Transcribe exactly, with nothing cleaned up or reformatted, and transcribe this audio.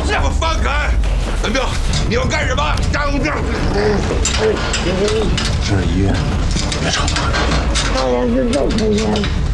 事！给我放开！文彪，你要干什么？张兵， 这是医院，别吵了。 当然是这不行。